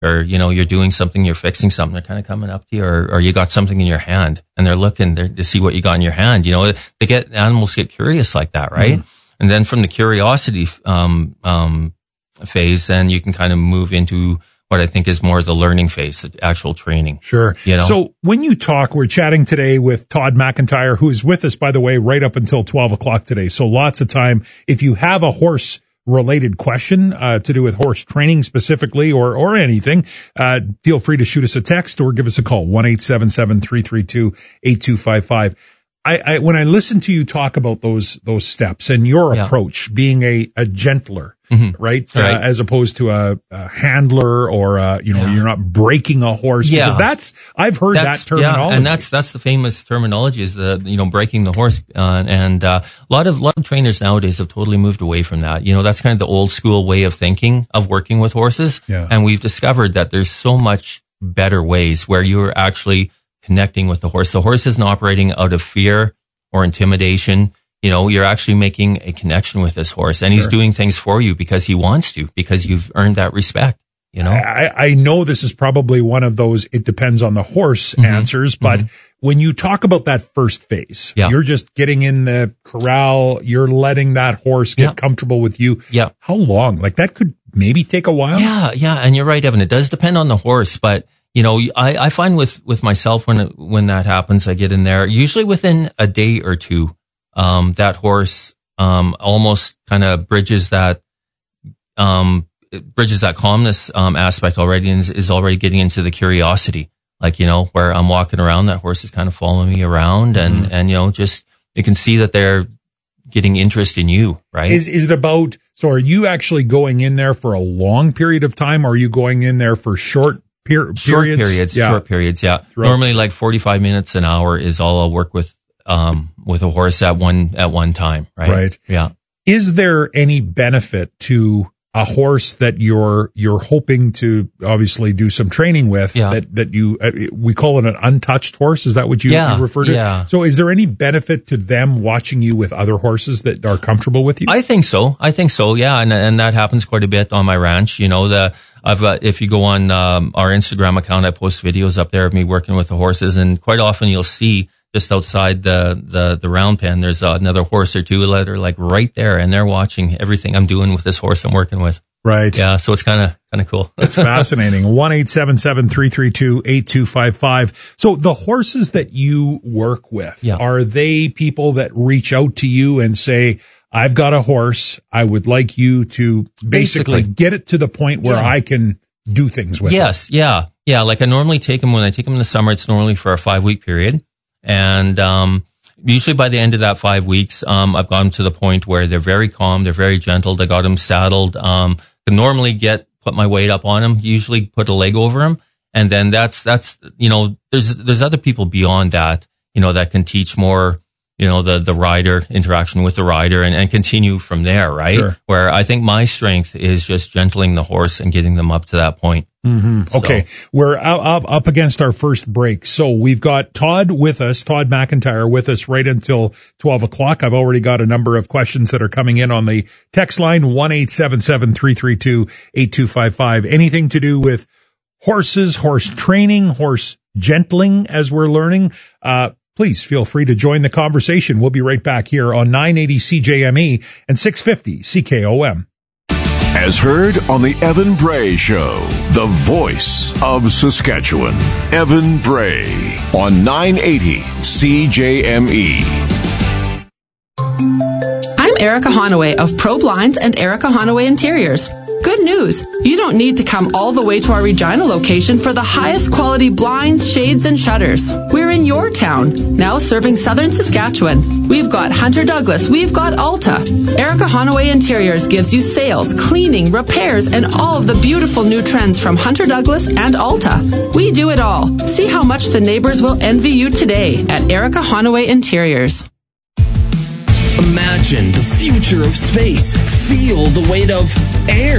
or, you're doing something, you're fixing something, they're kind of coming up to you, or you got something in your hand and they're looking to see what you got in your hand. Animals get curious like that, right? And then from the curiosity, phase, then you can kind of move into what I think is more the learning phase, the actual training. Sure. So when you talk, we're chatting today with Todd McIntyre, who is with us, by the way, right up until 12 o'clock today. So lots of time. If you have a horse related question, to do with horse training specifically or anything, feel free to shoot us a text or give us a call, 1-877-332-8255. When I listen to you talk about those steps and your approach being a gentler, right? As opposed to a handler or you're not breaking a horse, because I've heard that terminology. And that's the famous terminology is breaking the horse. And a lot of trainers nowadays have totally moved away from that. That's kind of the old school way of thinking of working with horses. Yeah. And we've discovered that there's so much better ways where you're actually connecting with the horse. The horse isn't operating out of fear or intimidation. You're actually making a connection with this horse, and he's doing things for you because he wants to, because you've earned that respect. I know this is probably one of those it depends on the horse answers, but when you talk about that first phase, you're just getting in the corral, you're letting that horse get comfortable with you. Yeah. How long? Like that could maybe take a while? Yeah. And you're right, Evan. It does depend on the horse, but I find with myself when that happens, I get in there usually within a day or two. That horse, almost kind of bridges that calmness, aspect already and is already getting into the curiosity. Like, where I'm walking around, that horse is kind of following me around and just, you can see that they're getting interest in you, right? Is it about, so are you actually going in there for a long period of time? Or are you going in there for short periods? Short periods, yeah. Normally like 45 minutes, an hour is all I'll work with a horse at one time, right? Right. Yeah. Is there any benefit to a horse that you're hoping to obviously do some training with that you, we call it an untouched horse? Is that what you refer to? Yeah. So is there any benefit to them watching you with other horses that are comfortable with you? I think so. Yeah. And that happens quite a bit on my ranch. If you go on, our Instagram account, I post videos up there of me working with the horses, and quite often you'll see just outside the round pen, there's another horse or two that are like right there, and they're watching everything I'm doing with this horse I'm working with. Right. Yeah. So it's kind of cool. That's fascinating. 1-877-332-8255. So the horses that you work with, are they people that reach out to you and say, I've got a horse, I would like you to basically get it to the point where I can do things with it? Yes. Yeah. Like I normally take them when I take them in the summer, it's normally for a 5-week period. And, usually by the end of that 5 weeks, I've gotten to the point where they're very calm. They're very gentle. I got them saddled. Can normally put my weight up on them, usually put a leg over them. And then that's, there's other people beyond that, that can teach more, the rider interaction with the rider and continue from there, right? Sure. Where I think my strength is just gentling the horse and getting them up to that point. Mm-hmm. Okay. We're up against our first break. So we've got Todd McIntyre with us right until 12 o'clock. I've already got a number of questions that are coming in on the text line, 1-877-332-8255. Anything to do with horses, horse training, horse gentling as we're learning, please feel free to join the conversation. We'll be right back here on 980 CJME and 650 CKOM. As heard on the Evan Bray Show, the voice of Saskatchewan. Evan Bray on 980 CJME. I'm Erica Honaway of Pro Blinds and Erica Honaway Interiors. Good news! You don't need to come all the way to our Regina location for the highest quality blinds, shades, and shutters. We're in your town, now serving southern Saskatchewan. We've got Hunter Douglas, we've got Alta. Erica Honaway Interiors gives you sales, cleaning, repairs, and all of the beautiful new trends from Hunter Douglas and Alta. We do it all. See how much the neighbors will envy you today at Erica Honaway Interiors. Imagine the future of space. Feel the weight of air.